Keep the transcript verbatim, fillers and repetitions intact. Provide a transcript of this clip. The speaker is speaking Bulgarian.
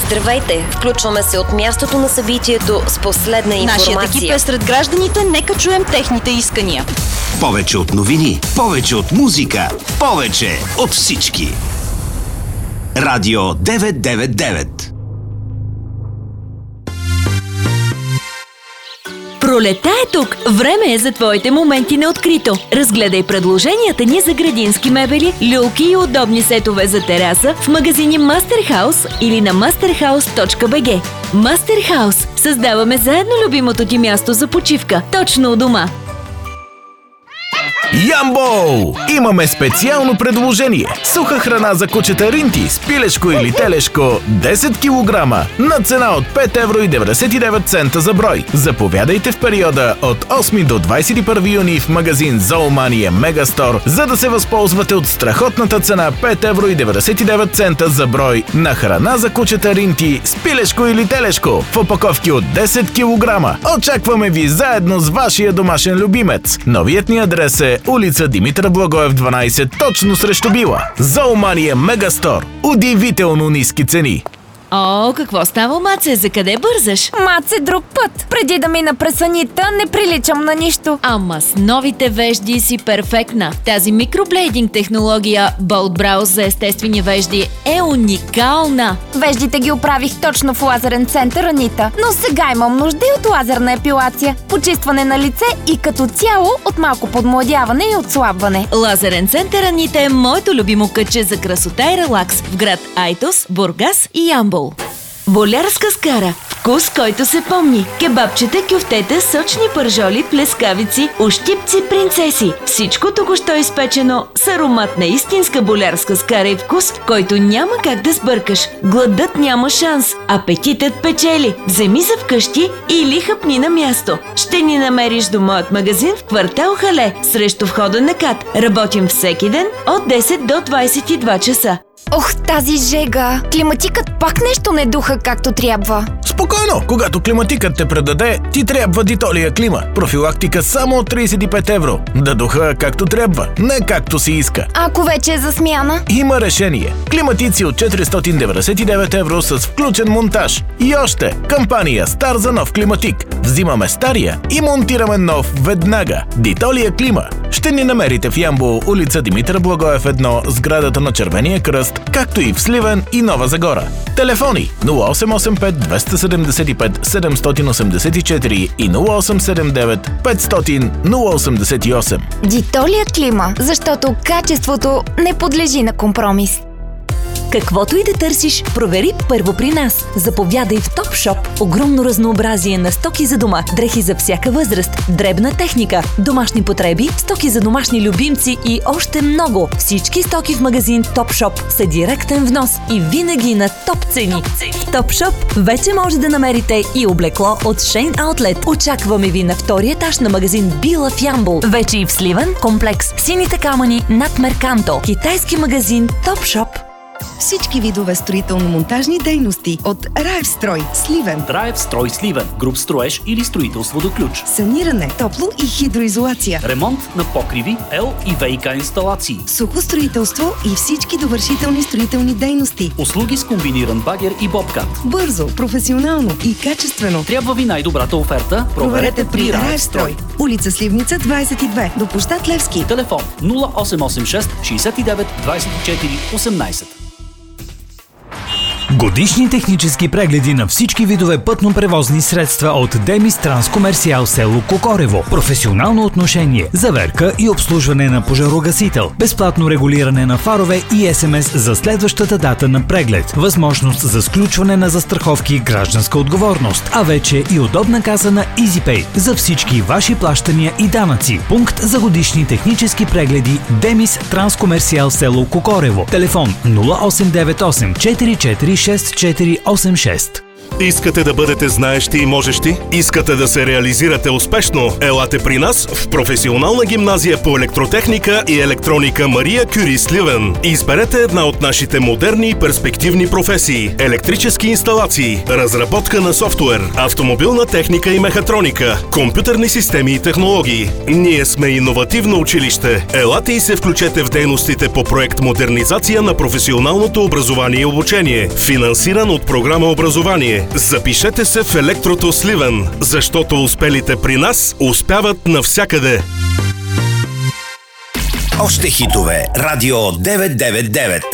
Здравейте! Включваме се от мястото на събитието с последна информация. Нашият екип е сред гражданите, нека чуем техните искания. Повече от новини, повече от музика, повече от всички. Радио деветстотин деветдесет и девет. Пролета е тук! Време е за твоите моменти на открито. Разгледай предложенията ни за градински мебели, люлки и удобни сетове за тераса в магазини Мастерхаус или на мастерхаус точка би джи. Мастерхаус. Създаваме заедно любимото ти място за почивка, точно у дома. Ямбол! Имаме специално предложение. Суха храна за кучета Ринти с пилешко или телешко десет килограма на цена от пет евро и деветдесет и девет цента за брой. Заповядайте в периода от осми до двадесет и първи юни в магазин Зоомания Мегастор, за да се възползвате от страхотната цена пет евро и деветдесет и девет цента за брой на храна за кучета Ринти с пилешко или телешко в опаковки от десет килограма. Очакваме ви заедно с вашия домашен любимец. Новият ни адрес е улица Димитър Благоев дванадесет, точно срещу Била. Зоомания Мегастор. Удивително ниски цени. О, какво става, Маце? За къде бързаш? Маце, друг път. Преди да мина през Анита, не приличам на нищо. Ама с новите вежди си перфектна. Тази микроблейдинг технология Bold Brows за естествени вежди е уникална. Веждите ги оправих точно в лазерен център Анита, но сега имам нужда и от лазерна епилация, почистване на лице и като цяло от малко подмладяване и отслабване. Лазерен център Анита е моето любимо кътче за красота и релакс в град Айтос, Бургас и Ямбол. Болярска скара. Вкус, който се помни. Кебабчета, кюфтета, сочни пържоли, плескавици, ощипци, принцеси. Всичко току-що изпечено с аромат на истинска болярска скара и вкус, който няма как да сбъркаш. Гладът няма шанс. Апетитът печели. Вземи за вкъщи или хъпни на място. Ще ни намериш до моят магазин в квартал Хале, срещу входа на КАТ. Работим всеки ден от десет до двадесет и два часа. Ох, тази жега! Климатикът пак нещо не духа както трябва. Спокойно! Когато климатикът те предаде, ти трябва Дитолия Клима. Профилактика само от тридесет и пет евро. Да духа както трябва, не както си иска. Ако вече е за смяна? Има решение. Климатици от четиристотин деветдесет и девет евро с включен монтаж. И още, кампания Стар за нов климатик. Взимаме стария и монтираме нов веднага. Дитолия Клима. Ще ни намерите в Ямбол, улица Димитър Благоев едно, сградата на Червения кръст, както и в Сливен и Нова Загора. Телефони нула осем осем пет двеста седемдесет и пет седемстотин осемдесет и четири и нула осем седем девет петстотин нула осемдесет и осем. Дитолия Клима, защото качеството не подлежи на компромис. Каквото и да търсиш, провери първо при нас. Заповядай в Топшоп. Огромно разнообразие на стоки за дома, дрехи за всяка възраст, дребна техника, домашни потреби, стоки за домашни любимци и още много. Всички стоки в магазин Топшоп са директен внос и винаги на топ цени. В Топшоп вече може да намерите и облекло от Шейн Аутлет. Очакваме ви на втория етаж на магазин Била в Ямбол. Вече и в Сливен, комплекс Сините камъни над Мерканто. Китайски магазин Топшоп. Всички видове строително-монтажни дейности от Раев Строй Сливен. Раев Строй Сливен. Груп строеж или строителство до ключ. Саниране, топло и хидроизолация. Ремонт на покриви, Ел и ВиК инсталации. Сухо строителство и всички довършителни строителни дейности. Услуги с комбиниран багер и бобкат. Бързо, професионално и качествено. Трябва ви най-добрата оферта? Проверете при Раев Строй. Улица Сливница двадесет и две до площад Левски. Телефон нула осем осем шест шестдесет и девет двадесет и четири осемнадесет. Годишни технически прегледи на всички видове пътно-превозни средства от Демис Транскомерсиал село Кокорево. Професионално отношение, заверка и обслужване на пожарогасител. Безплатно регулиране на фарове и ес ем ес за следващата дата на преглед. Възможност за сключване на застраховки и гражданска отговорност. А вече и удобна каса на EasyPay за всички ваши плащания и данъци. Пункт за годишни технически прегледи Демис Транскомерсиал село Кокорево. Телефон нула осем девет осем четири четири шест четири осем шест. Искате да бъдете знаещи и можещи? Искате да се реализирате успешно? Елате при нас в професионална гимназия по електротехника и електроника Мария Кюри Сливен. Изберете една от нашите модерни и перспективни професии – електрически инсталации, разработка на софтуер, автомобилна техника и мехатроника, компютърни системи и технологии. Ние сме иновативно училище. Елате и се включете в дейностите по проект Модернизация на професионалното образование и обучение, финансиран от програма Образование. Запишете се в Електрото Сливен, защото успелите при нас успяват навсякъде. Още хитове. Радио деветстотин деветдесет и девет.